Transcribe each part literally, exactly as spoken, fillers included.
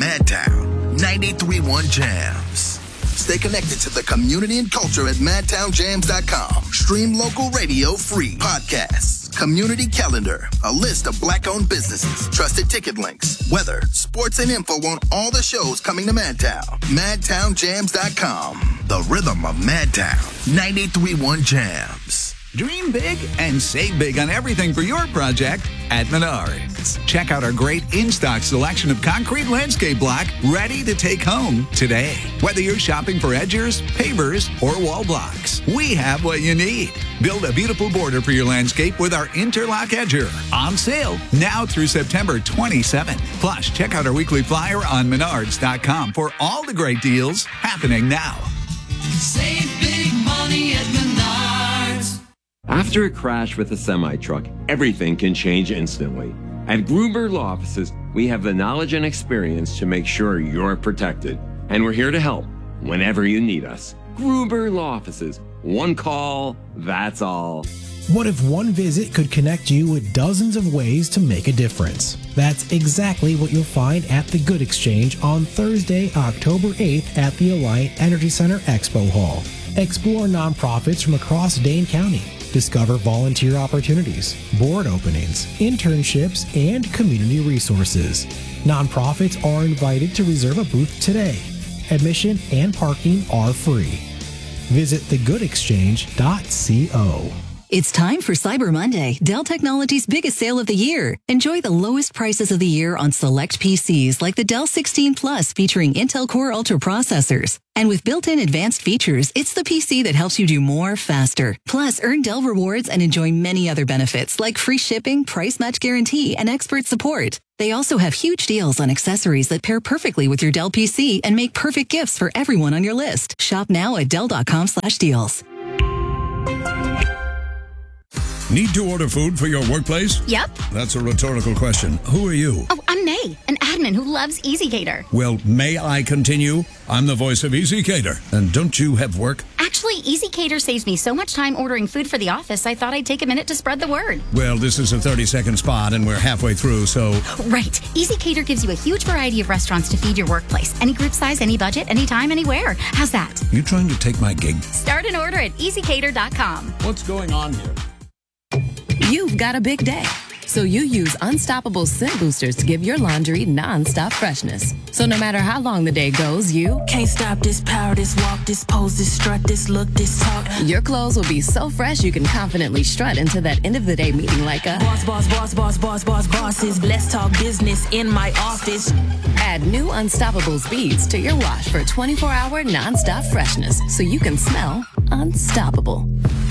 Madtown ninety-three point one Jams. Stay connected to the community and culture at madtown jams dot com. Stream local radio free. Podcasts, community calendar, a list of black-owned businesses, trusted ticket links, weather, sports, and info on all the shows coming to Madtown. madtown jams dot com. The rhythm of Madtown ninety-three point one Jams. Dream big and save big on everything for your project at Menards. Check out our great in-stock selection of concrete landscape block ready to take home today. Whether you're shopping for edgers, pavers, or wall blocks, we have what you need. Build a beautiful border for your landscape with our Interlock Edger. On sale now through September twenty-seventh. Plus, check out our weekly flyer on menards dot com for all the great deals happening now. Save big money at Menards. After a crash with a semi-truck, everything can change instantly. At Gruber Law Offices, we have the knowledge and experience to make sure you're protected. And we're here to help whenever you need us. Gruber Law Offices. One call, that's all. What if one visit could connect you with dozens of ways to make a difference? That's exactly what you'll find at the Good Exchange on Thursday, October eighth at the Alliant Energy Center Expo Hall. Explore nonprofits from across Dane County. Discover volunteer opportunities, board openings, internships, and community resources. Nonprofits are invited to reserve a booth today. Admission and parking are free. Visit the good exchange dot co. It's time for Cyber Monday, Dell Technologies' biggest sale of the year. Enjoy the lowest prices of the year on select P Cs like the Dell sixteen Plus featuring Intel Core Ultra processors. And with built-in advanced features, it's the P C that helps you do more faster. Plus, earn Dell rewards and enjoy many other benefits like free shipping, price match guarantee, and expert support. They also have huge deals on accessories that pair perfectly with your Dell P C and make perfect gifts for everyone on your list. Shop now at dell dot com slash deals. Need to order food for your workplace? Yep. That's a rhetorical question. Who are you? Oh, I'm May, an admin who loves EasyCater. Well, may I continue? I'm the voice of EasyCater. And don't you have work? Actually, EasyCater saves me so much time ordering food for the office, I thought I'd take a minute to spread the word. Well, this is a thirty-second spot, and we're halfway through, so... Right. EasyCater gives you a huge variety of restaurants to feed your workplace. Any group size, any budget, anytime, anywhere. How's that? You trying to take my gig? Start an order at easy cater dot com. What's going on here? You've got a big day, so you use Unstoppable Scent Boosters to give your laundry non-stop freshness. So no matter how long the day goes, you can't stop this power, this walk, this pose, this strut, this look, this talk. Your clothes will be so fresh you can confidently strut into that end of the day meeting like a boss, boss, boss, boss, boss, boss, bosses. Let's talk business in my office. Add new Unstoppable beads to your wash for twenty-four hour non-stop freshness, so you can smell unstoppable.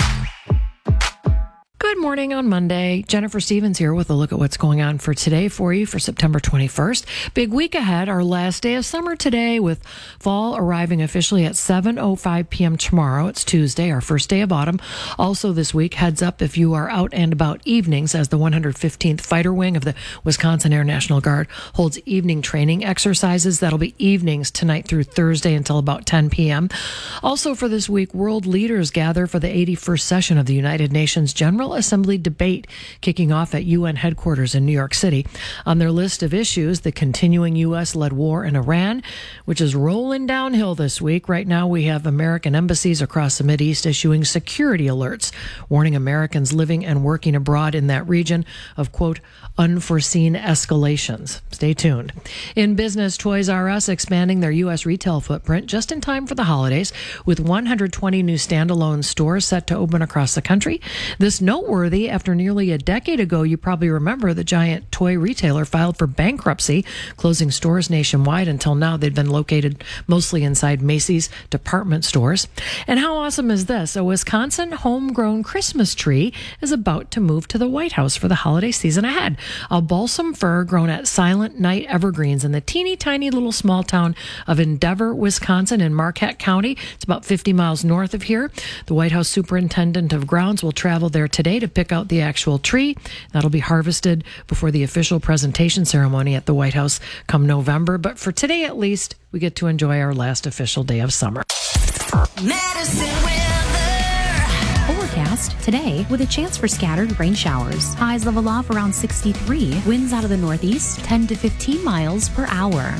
Good morning on Monday. Jennifer Stevens here with a look at what's going on for today for you for September twenty-first. Big week ahead, our last day of summer today with fall arriving officially at seven oh five p.m. tomorrow. It's Tuesday, our first day of autumn. Also this week, heads up if you are out and about evenings as the one hundred fifteenth Fighter Wing of the Wisconsin Air National Guard holds evening training exercises. That'll be evenings tonight through Thursday until about ten p.m. Also for this week, world leaders gather for the eighty-first session of the United Nations General Assembly debate kicking off at U N headquarters in New York City. On their list of issues, the continuing U S-led war in Iran, which is rolling downhill this week. Right now, we have American embassies across the Mideast issuing security alerts, warning Americans living and working abroad in that region of, quote, unforeseen escalations. Stay tuned. In business, Toys R Us expanding their U S retail footprint just in time for the holidays with one hundred twenty new standalone stores set to open across the country. This noteworthy after nearly a decade ago, you probably remember the giant toy retailer filed for bankruptcy, closing stores nationwide. Until now, they'd been located mostly inside Macy's department stores. And how awesome is this? A Wisconsin homegrown Christmas tree is about to move to the White House for the holiday season ahead. A balsam fir grown at Silent Night Evergreens in the teeny tiny little small town of Endeavor, Wisconsin in Marquette County. It's about fifty miles north of here. The White House Superintendent of Grounds will travel there today to pick out the actual tree. That'll be harvested before the official presentation ceremony at the White House come November. But for today, at least, we get to enjoy our last official day of summer. Medicine weather. Overcast today with a chance for scattered rain showers. Highs level off around sixty-three. Winds out of the northeast ten to fifteen miles per hour.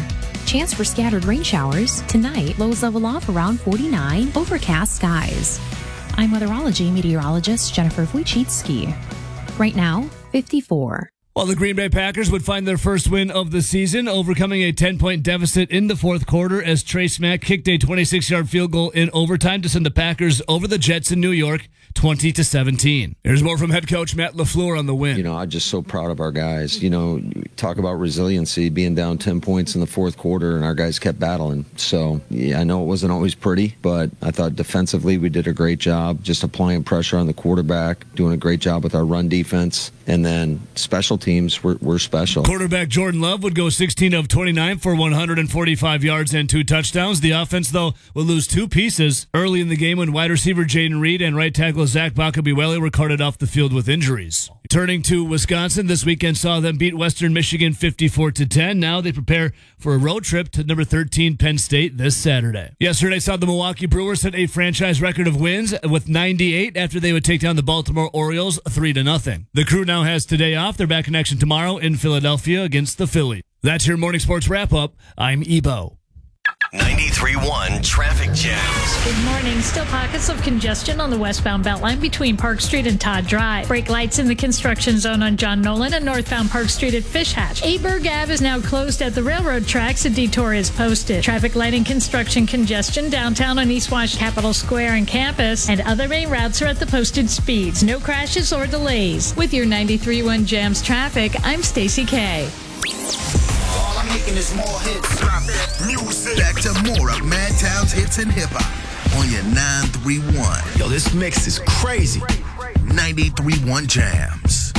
chance for scattered rain showers. Tonight, lows level off around forty-nine, overcast skies. I'm weatherology meteorologist Jennifer Wojcicki. Right now, fifty-four. Well, the Green Bay Packers would find their first win of the season, overcoming a ten-point deficit in the fourth quarter as Trace Mack kicked a twenty-six-yard field goal in overtime to send the Packers over the Jets in New York, twenty to seventeen. Here's more from head coach Matt LaFleur on the win. You know, I'm just so proud of our guys. You know, talk about resiliency, being down ten points in the fourth quarter, and our guys kept battling. So, yeah, I know it wasn't always pretty, but I thought defensively we did a great job, just applying pressure on the quarterback, doing a great job with our run defense, and then special teams were, were special. Quarterback Jordan Love would go sixteen of twenty-nine for one hundred forty-five yards and two touchdowns. The offense, though, will lose two pieces early in the game when wide receiver Jaden Reed and right tackle Zach Bakabiwele were carted off the field with injuries. Turning to Wisconsin, this weekend saw them beat Western Michigan fifty-four to ten. Now they prepare for a road trip to number thirteen Penn State this Saturday. Yesterday saw the Milwaukee Brewers set a franchise record of wins with ninety-eight after they would take down the Baltimore Orioles three to nothing. The crew now has today off. They're back in action tomorrow in Philadelphia against the Phillies. That's your morning sports wrap up. I'm Ebo. ninety-three point one Traffic Jams. Good morning. Still pockets of congestion on the westbound Beltline between Park Street and Todd Drive. Brake lights in the construction zone on John Nolan and northbound Park Street at Fish Hatch. Aberg Ave is now closed at the railroad tracks. A detour is posted. Traffic lighting construction congestion downtown on East Wash, Capitol Square and Campus, and other main routes are at the posted speeds. No crashes or delays. With your ninety-three point one Jams traffic, I'm Stacey K. All I'm making is more hits. Drop that music. Back to more of Madtown's hits and hip hop on your nine three one. Yo, this mix is crazy. ninety-three point one Jams.